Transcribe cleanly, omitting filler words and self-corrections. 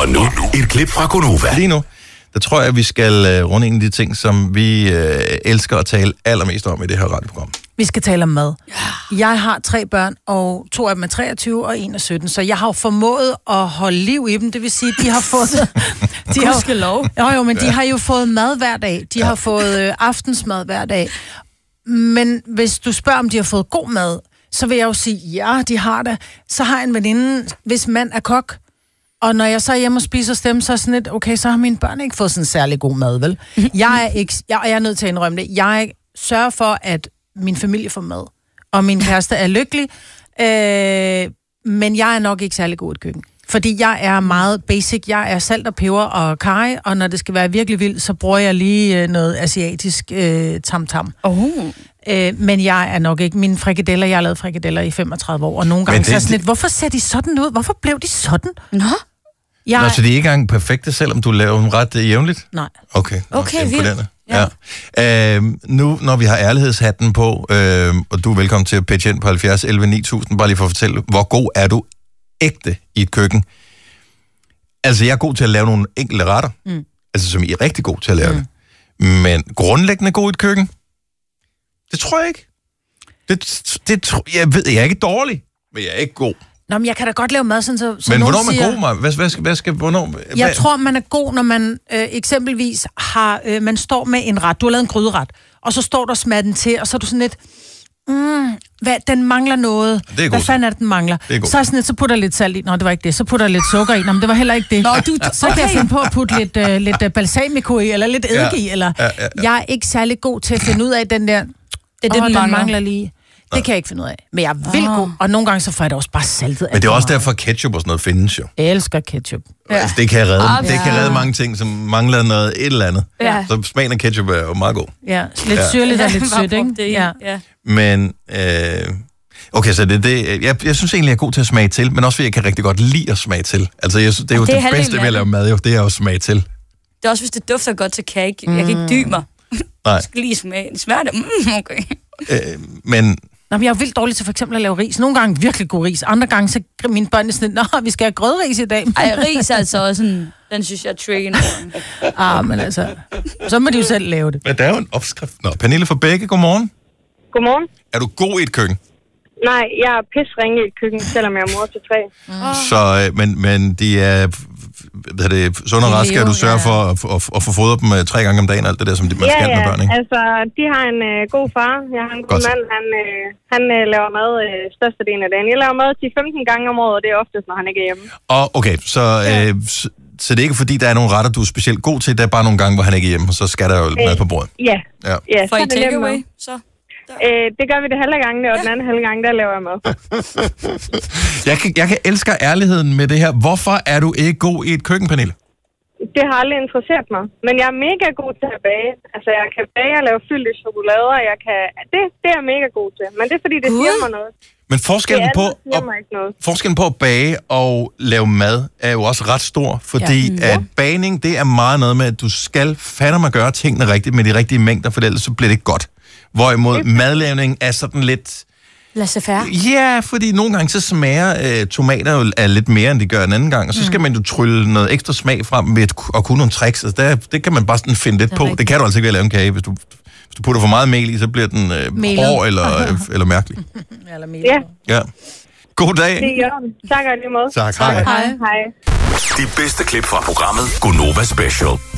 Og nu et klip fra Gonova. Lige nu, der tror jeg, at vi skal runde en af de ting, som vi elsker at tale allermest om i det her radioprogram. Vi skal tale om mad. Jeg har 3 børn, og 2 af dem er 23 og 1 er 17, så jeg har jo formået at holde liv i dem. Det vil sige, de har fået... de har jo fået mad hver dag. De har fået aftensmad hver dag. Men hvis du spørger, om de har fået god mad, så vil jeg jo sige, ja, de har det. Så har jeg en veninde, hvis mand er kok, og når jeg så er hjemme og spiser dem, så er sådan lidt, okay, så har mine børn ikke fået sådan særlig god mad, vel? Jeg er nødt til at indrømme det. Jeg sørger for, at min familie får mad, og min kæreste er lykkelig, men jeg er nok ikke særlig god i køkken. Fordi jeg er meget basic. Jeg er salt og peber og karry, og når det skal være virkelig vildt, så bruger jeg lige noget asiatisk tam-tam. Men jeg er nok ikke mine frikadeller. Jeg har lavet frikadeller i 35 år, og nogle gange så er sådan lidt, hvorfor ser de sådan ud? Hvorfor blev de sådan? Nå, så de er ikke engang perfekte, selvom du laver dem ret jævnligt? Nej. Okay, vildt. Ja. Nu, når vi har ærlighedshatten på, og du er velkommen til at pitche ind på 70 11 9000, bare lige for at fortælle, hvor god er du ægte i et køkken? Altså, jeg er god til at lave nogle enkelte retter, altså som I er rigtig god til at lave det. Men grundlæggende god i et køkken? Det tror jeg ikke. Jeg er ikke dårlig, men jeg er ikke god. Nå, men jeg kan da godt lave mad, sådan så men hvornår er man god, hvornår? Jeg tror, man er god, når man eksempelvis har... man står med en ret. Du har lavet en gryderet, og så står der smager den til, og så er du sådan lidt... den mangler noget. Hvad fanden er det, den mangler? Så er sådan lidt, så putter jeg lidt salt i. Nå, det var ikke det. Så putter jeg lidt sukker i. Nå, men det var heller ikke det. Så kan jeg finde på at putte lidt balsamico i, eller lidt eddike i. Eller... Jeg er ikke særlig god til at finde ud af den der... den mangler lige. Det kan jeg ikke finde ud af. Men jeg vil gå, og nogle gange så får jeg det også bare saltet. Men det er også derfor, ketchup og sådan noget findes jo. Jeg elsker ketchup. Ja. Altså, det kan redde mange ting, som mangler noget et eller andet. Ja. Så smagen af ketchup er jo meget god. Ja, lidt syrligt og lidt sødt, ikke? Ja. Men, okay, så jeg synes egentlig, jeg er god til at smage til, men også fordi jeg kan rigtig godt lide at smage til. Altså, det er jo det bedste ved at lave mad, jo, det er jo at smage til. Det er også, hvis det dufter godt til kage. Jeg kan ikke dybe mig. Nej. Jeg skal lige smage. Smager det? Okay. Men jeg er vildt dårlig til for eksempel at lave ris. Nogle gange virkelig god ris. Andre gange så mine børn er sådan, vi skal have grødris i dag. Ej, ris er altså også den synes jeg er tricky. Men altså, så må de jo selv lave det. Men der er jo en opskrift. Nå, Pernille fra Bække, godmorgen. Godmorgen. Er du god i et køkken? Nej, jeg er pisringe i et køkken, selvom jeg er mor til 3. Så, men de er... sunde og raske, at du sørger for at få fodret dem 3 gange om dagen, alt det der, som man skal med børn, ikke? Altså, de har en god far. Jeg har en god mand. Han laver mad størstedelen af dagen. Jeg laver mad 10-15 gange om året, og det er oftest, når han ikke er hjemme. Og okay, så det er ikke fordi, der er nogle retter, du er specielt god til. Der er bare nogle gange, hvor han ikke er hjemme, og så skal der jo mad på bordet. Ja. For I takeaway, så? Det gør vi det halve gange, og den anden halve gang, der laver jeg mad. Jeg kan elske ærligheden med det her. Hvorfor er du ikke god i et køkken, Pernille? Det har aldrig interesseret mig. Men jeg er mega god til at bage. Altså, jeg kan bage og lave fyldte chokolader. Det er jeg mega god til. Men det er fordi, det siger mig noget. Men forskellen på at bage og lave mad er jo også ret stor. Fordi at bagning, det er meget noget med, at du skal fandme gøre tingene rigtigt med de rigtige mængder, for ellers så bliver det ikke godt. Hvorimod madlavning er sådan lidt... Laissez-faire? Ja, fordi nogle gange så smager tomater jo af lidt mere, end de gør en anden gang. Og så skal man jo trylle noget ekstra smag frem ved at kunne nogle tricks. Altså det kan man bare sådan finde lidt på. Det kan du altså ikke ved at lave en kage. Hvis du putter for meget mel i, så bliver den hård eller mærkelig. Eller mel. Ja. God dag. Det gør den. Tak og lige måde. Tak. Hej. Hej. De bedste klip fra programmet Gonova Special.